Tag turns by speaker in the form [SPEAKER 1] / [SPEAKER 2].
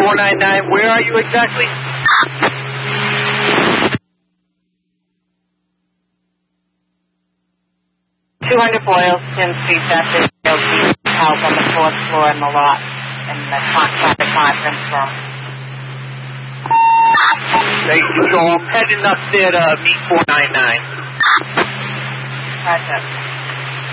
[SPEAKER 1] 499, where are you exactly?
[SPEAKER 2] Boylston Street, that's the house on the 4th floor in the lot, in the conference room.
[SPEAKER 1] Thank you. So I'm heading up there to meet 499.
[SPEAKER 2] Gotcha.